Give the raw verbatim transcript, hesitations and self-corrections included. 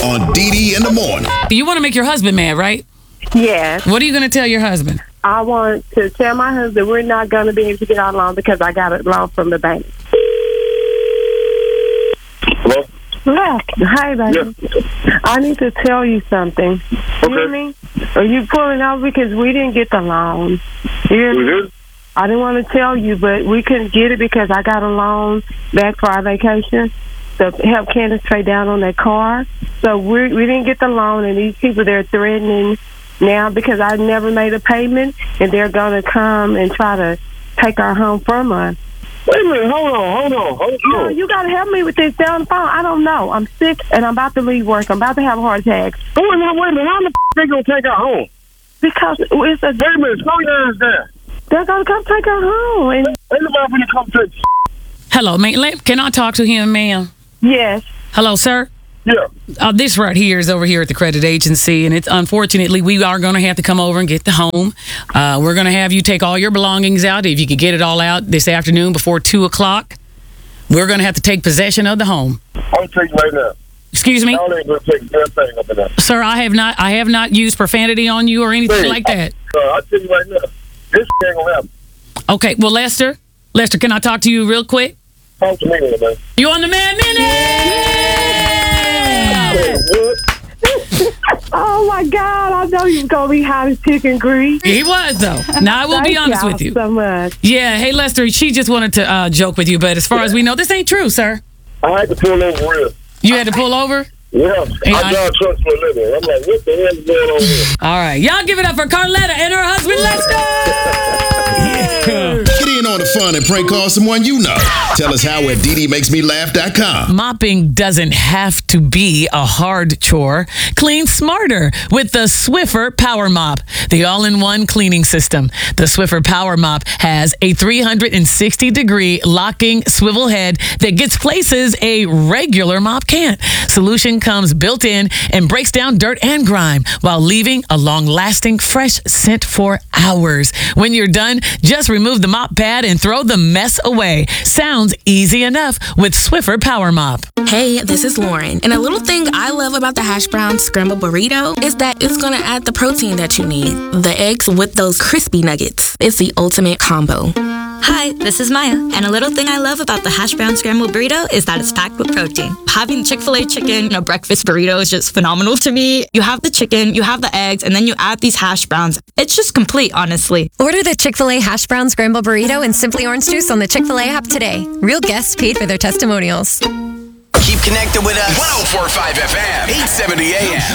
on D D in the morning. You want to make your husband mad, right? Yes. What are you going to tell your husband? I want to tell my husband we're not going to be able to get our loan because I got a loan from the bank. Hello? Look, hi, baby. Yeah. I need to tell you something. You hear me? Are you pulling out because we didn't get the loan? You hear me? Mm-hmm. I didn't want to tell you, but we couldn't get it because I got a loan back for our vacation to help Candace trade down on that car. So we we didn't get the loan, and these people, they're threatening now because I never made a payment, and they're going to come and try to take our home from us. Wait a minute, hold on, hold on, hold No, on. you got to help me with this down the phone. I don't know. I'm sick, and I'm about to leave work. I'm about to have a heart attack. Wait a minute, wait a minute. How the f*** they going to take her home? Because it's a... Wait a minute, slow your ass down. They're going to come take her home. And Ain't nobody finna come take Hello, man. Let- Can I talk to him, ma'am? yes. Hello, sir. Yeah. Uh, this right here is over here at the credit agency, and it's unfortunately we are going to have to come over and get the home. Uh, we're going to have you take all your belongings out. If you could get it all out this afternoon before two o'clock, we're going to have to take possession of the home. I'm taking right now. Excuse me, Y'all ain't gonna take a damn thing up in there. sir. I have not. I have not used profanity on you or anything Hey, like that. Uh, I'll tell you right now. This ain't gonna happen. Okay. Well, Lester, Lester, can I talk to you real quick? Talk to me, man. You on the Man Minute? Hey, what? Oh, my God. I know you're going to be hot as chicken grease. He was though. Now I will be Thank honest y'all with you. so much. Yeah. Hey, Lester. She just wanted to uh, joke with you, but as far as we know, this ain't true, sir. I had to pull over real. You had to pull over. Yeah. Hey, I I- drive trucks for a living. I'm like, what the hell is going on here? All right, y'all give it up for Carletta and her husband Lester. Get in on the fun and prank call someone you know. Tell us how at D D makes me laugh dot com. Mopping doesn't have to be a hard chore. Clean smarter with the Swiffer Power Mop, the all-in-one cleaning system. The Swiffer Power Mop has a three hundred sixty degree locking swivel head that gets places a regular mop can't. Solution comes built in and breaks down dirt and grime while leaving a long-lasting fresh scent for hours. When you're done, just remove the mop pad and throw the mess away. Sounds easy enough with Swiffer Power Mop. Hey, this is Lauren, and a little thing I love about the hash brown scrambled burrito is that it's gonna add the protein that you need. The eggs with those crispy nuggets. It's the ultimate combo. Hi, this is Maya, and a little thing I love about the hash brown scrambled burrito is that it's packed with protein. Having Chick-fil-A chicken in a breakfast burrito is just phenomenal to me. You have the chicken, you have the eggs, and then you add these hash browns. It's just complete, honestly. Order the Chick-fil-A Hash Brown Scramble Burrito and Simply Orange Juice on the Chick-fil-A app today. Real guests paid for their testimonials. Keep connected with us. one oh four point five F M, eight seventy A M.